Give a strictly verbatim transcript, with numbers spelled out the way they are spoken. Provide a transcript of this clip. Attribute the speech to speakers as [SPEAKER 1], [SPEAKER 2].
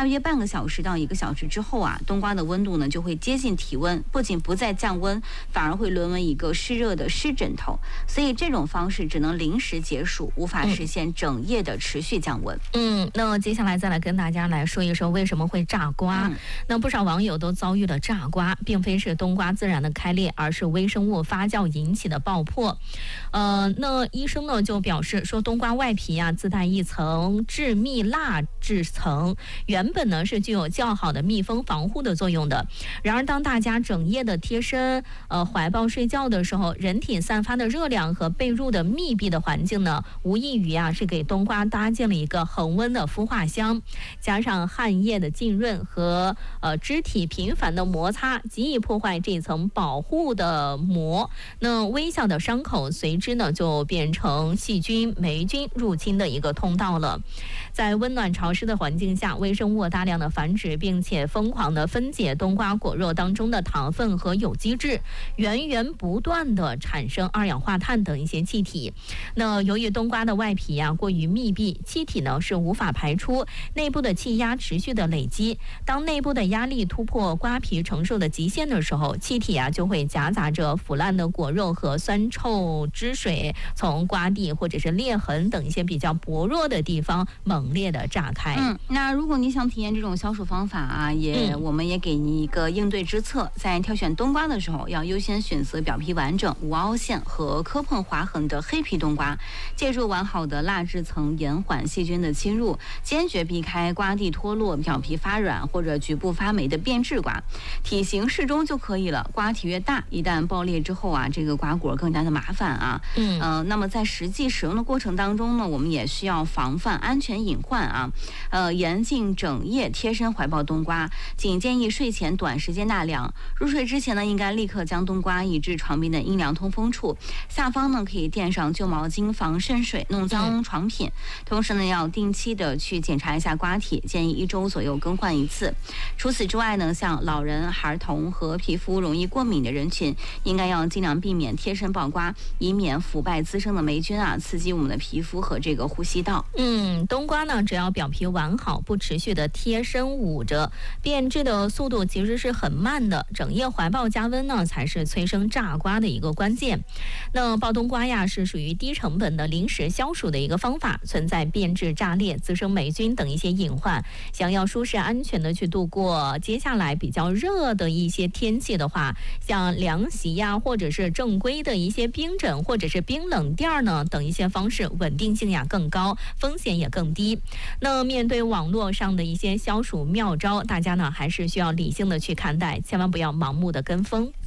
[SPEAKER 1] 大约半个小时到一个小时之后啊，冬瓜的温度呢就会接近体温，不仅不再降温，反而会沦为一个湿热的湿枕头。所以这种方式只能临时解暑，无法实现整夜的持续降温。
[SPEAKER 2] 嗯，那接下来再来跟大家来说一说为什么会炸瓜。嗯、那不少网友都遭遇了炸瓜，并非是冬瓜自然的开裂，而是微生物发酵引起的爆破。呃，那医生呢就表示说，冬瓜外皮啊自带一层致密蜡质层，原本呢是具有较好的密封防护的作用的。然而，当大家整夜的贴身呃怀抱睡觉的时候，人体散发的热量和被褥的密闭的环境呢，无异于啊是给冬瓜搭建了一个恒温的孵化箱，加上汗液的浸润和呃肢体频繁的摩擦，极易破坏这层保护的膜。那微小的伤口随之呢就变成细菌、霉菌入侵的一个通道了。在温暖潮湿的环境下，微生物大量的繁殖，并且疯狂的分解冬瓜果肉当中的糖分和有机质，源源不断的产生二氧化碳等一些气体。那由于冬瓜的外皮啊过于密闭，气体呢是无法排出，内部的气压持续的累积。当内部的压力突破瓜皮承受的极限的时候，气体啊就会夹杂着腐烂的果肉和酸臭汁水，从瓜蒂或者是裂痕等一些比较薄弱的地方猛烈的炸开。
[SPEAKER 1] 嗯，那如果你想体验这种消暑方法啊，也、嗯、我们也给你一个应对之策。在挑选冬瓜的时候，要优先选择表皮完整、无凹陷和磕碰划痕的黑皮冬瓜，借助完好的蜡质层延缓细菌的侵入，坚决避开瓜蒂脱落、表皮发软或者局部发霉的变质瓜。体型适中就可以了，瓜体越大，一旦爆裂之后啊，这个瓜果更加的麻烦啊。嗯，呃，那么在实际使用的过程当中呢，我们也需要防范安全隐患啊。呃，严禁整夜贴身怀抱冬瓜，仅建议睡前短时间纳凉。入睡之前呢，应该立刻将冬瓜移至床边的阴凉通风处，下方呢可以垫上旧毛巾防渗水，弄脏床品。同时呢，要定期的去检查一下瓜体，建议一周左右更换一次。除此之外呢，像老人、孩童和皮肤容易过敏的人群，应该要尽量避免贴身抱瓜，以免腐败滋生的霉菌啊刺激我们的皮肤和这个呼吸道。
[SPEAKER 2] 嗯，冬瓜呢，只要表皮完好，不持续的贴身捂着，变质的速度其实是很慢的。整夜怀抱加温呢，才是催生炸瓜的一个关键。那抱冬瓜呀，是属于低成本的临时消暑的一个方法，存在变质、炸裂、滋生霉菌等一些隐患。想要舒适安全的去度过接下来比较热的一些天气的话，像凉席呀，或者是正规的一些冰枕或者是冰冷垫呢等一些方式，稳定性呀更高，风险也更低。那面对网络上的一些消暑妙招，大家呢还是需要理性的去看待，千万不要盲目的跟风。